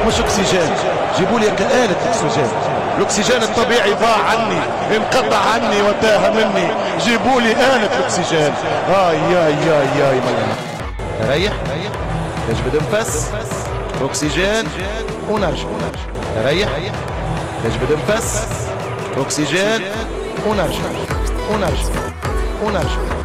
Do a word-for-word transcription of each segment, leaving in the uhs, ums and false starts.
مش اكسجين، جيبوا لي كآلة اكسجين. الاكسجين الطبيعي ضاع عني، انقطع عني وتاه مني، جيبوا لي آلة اكسجين. اي اي اي اي ريح تجبد نفس اكسجين ونرجع، ريح تجبد نفس اكسجين ونرجع ونرجع ونرجع.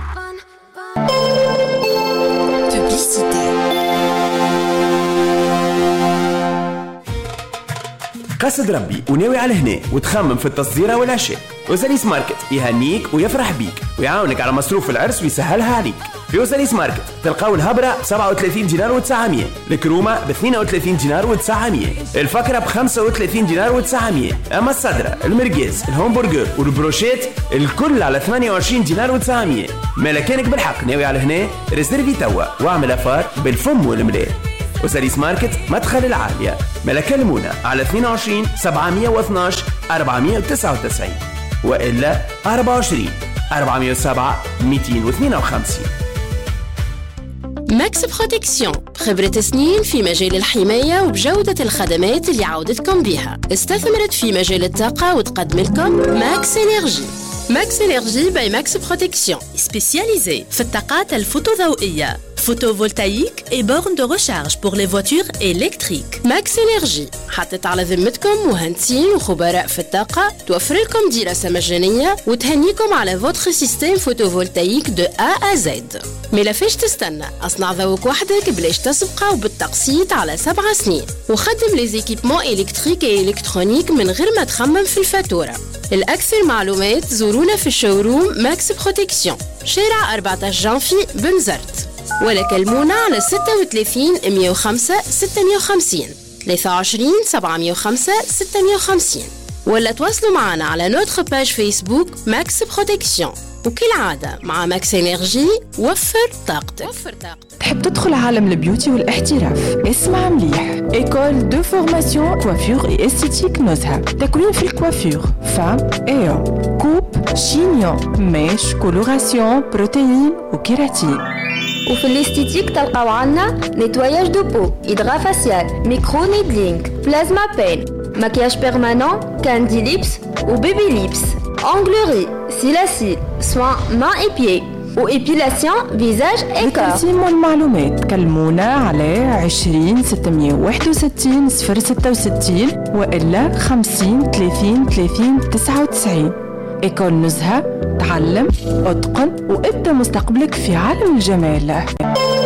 قصد ربي وناوي على هنا وتخمم في التصديرة والعشاء، وزاليس ماركت يهنيك ويفرح بيك ويعاونك على مصروف العرس ويسهلها عليك. في وزاليس ماركت تلقاو الهبرة ب سبعة وثلاثين دينار وتسعمية، الكرومة ب اثنين وثلاثين دينار وتسعمية، الفكرة ب خمسة وثلاثين دينار وتسعمية، أما الصدرة المرقز الهمبرجر والبروشيت الكل على ثمانية وعشرين دينار وتسعمية. ملكانك بالحق ناوي على هنا ريزيرفي توا واعمل أفار بالفم والملاه. وزاليس ماركت مدخل العالية، ملكة المونة على اثنين وعشرين سبعمية واثناش أربعمية وتسعة وتسعين، وإلا أربعة وعشرين أربعمية وسبعة مئتين واثنين وخمسين. ماكس بروتكسيون، خبرة سنين في مجال الحماية وبجودة الخدمات اللي عودتكم بها. استثمرت في مجال الطاقة وتقدم لكم ماكس إنرجي. ماكس إنرجي باي ماكس بروتكسيون سبيسياليزي في الطاقات الفوتوضوئية photovoltaïque et bornes de recharge pour les voitures électriques. Max Energy حطت على ذمتكم مهندسين وخبراء في الطاقة توفر لكم دراسة مجانية وتهنيكم على votre système photovoltaïque de A à Z. مي لافاش تستنى، اصنع ذوق وحدك بلاش تسبقه وبالتقسيط على سبع سنين، وخدم لي زيكيبمون إلكتريك و إلكترونيك من غير ما تخمم في الفاتورة. الأكثر معلومات زورونا في الشوروم ماكس بروتكسيون شارع أربعة عشر جانفي بنزرت، ولا كلمونا على ستة وثلاثين مئة وخمسة ستمية وخمسين ثلاثة وعشرين سبعمية وخمسة ستمية وخمسين، ولا تواصلوا معنا على نوتر باج فيسبوك ماكس بروتكسيون. وكالعادة مع ماكس إنرجي وفر طاقتك. وفر طاقتك. تحب تدخل عالم البيوتي والاحتراف؟ اسمع مليح. إيكول دو فورماسيون كوافير إي استيتيك نزهة. تكوين في الكوافير فام إيو كوب شينيون ميش كولوراسيون بروتين وكيراتين. وفي الاستيتيك تلقاو عنا نيتواياج دو بو، إدغا فاسيال، ميكرو نيدلينغ، بلازما بين، مكياج بيرمانون، كاندي ليبس وبيبي ليبس، أونغلوري، سيلاسيل، سوان مان اي بيي وإبيلاسيون فيزاج اي كور. للتقسيم والمعلومات كلمونا على عشرين ستمية وواحد وستين صفر ستة وستين وإلا خمسين ثلاثين ثلاثين تسعة وتسعين. إيكول نزهة، تعلم، اتقن وابدأ مستقبلك في عالم الجمال.